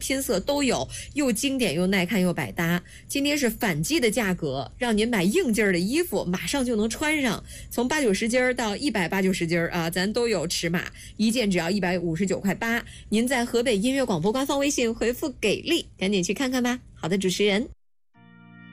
拼色都有，又经典又耐看又百搭。今天是反季的价格，让您买硬劲儿的衣服，马上就能穿上。从80-90斤到180-90斤啊，咱都有尺码，一件只要159.8块。您在河北音乐广播官方微信回复“给力”，赶紧去看看吧。好的，主持人。